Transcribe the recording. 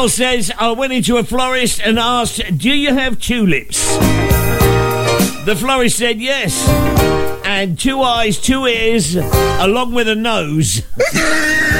Carl says, I went into a florist and asked, do you have tulips? The florist said yes. And 2 eyes, 2 ears, along with a nose.